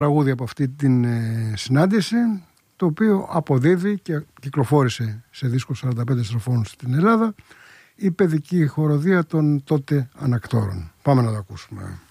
Τραγούδι από αυτή την συνάντηση, το οποίο αποδίδει και κυκλοφόρησε σε δίσκο 45 στροφών στην Ελλάδα, η παιδική χοροδία των τότε ανακτόρων. Πάμε να το ακούσουμε.